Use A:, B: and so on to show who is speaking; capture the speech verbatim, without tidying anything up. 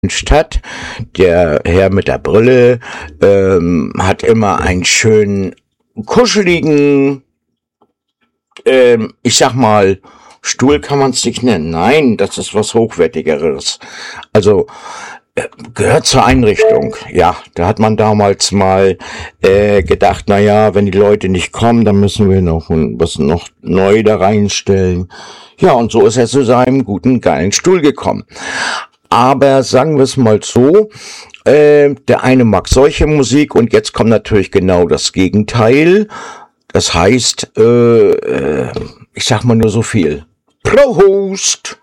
A: Stadt. Der Herr mit der Brille ähm, hat immer einen schönen, kuscheligen, ähm, ich sag mal, Stuhl kann man es nicht nennen. Nein, das ist was Hochwertigeres. Also äh, gehört zur Einrichtung. Ja, da hat man damals mal äh, gedacht, na ja, wenn die Leute nicht kommen, dann müssen wir noch was noch neu da reinstellen. Ja, und so ist er zu seinem guten, geilen Stuhl gekommen. Aber sagen wir es mal so, äh, der eine mag solche Musik und jetzt kommt natürlich genau das Gegenteil. Das heißt, äh, äh, ich sag mal nur so viel. Prost!